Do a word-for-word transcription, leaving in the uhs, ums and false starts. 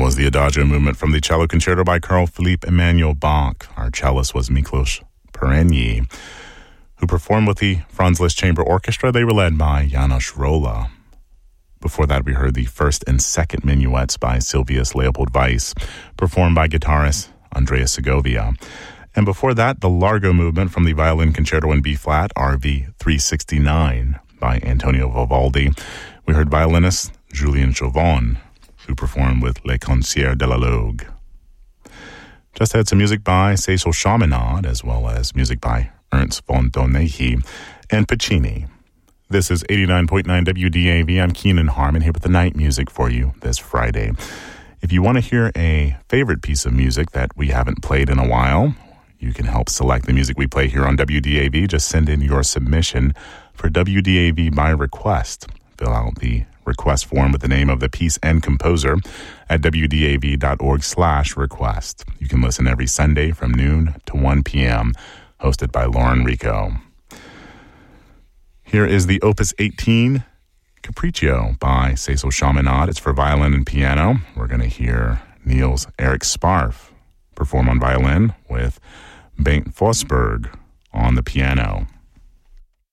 was the Adagio movement from the cello concerto by Carl Philipp Emanuel Bach. Our cellist was Miklos Perenyi, who performed with the Franz Liszt Chamber Orchestra. They were led by János Róla. Before that, we heard the first and second minuets by Silvius Leopold Weiss, performed by guitarist Andreas Segovia. And before that, the Largo movement from the Violin Concerto in B-flat, R V three sixty-nine, by Antonio Vivaldi. We heard violinist Julien Chauvin, who performed with Les Concerts de la Logue. Just had some music by Cecil Chaminade, as well as music by Ernst von Donahy and Puccini. This is eighty-nine point nine W D A V. I'm Keenan Harmon here with the night music for you this Friday. If you want to hear a favorite piece of music that we haven't played in a while, you can help select the music we play here on W D A V. Just send in your submission for W D A V by request. Fill out the request form with the name of the piece and composer at W D A V dot org slash request. You can listen every Sunday from noon to one p.m., hosted by Lauren Rico. Here is the Opus eighteen Capriccio by Cecil Chaminade. It's for violin and piano. We're going to hear Niels Erik Sparf perform on violin with Bengt Forsberg on the piano.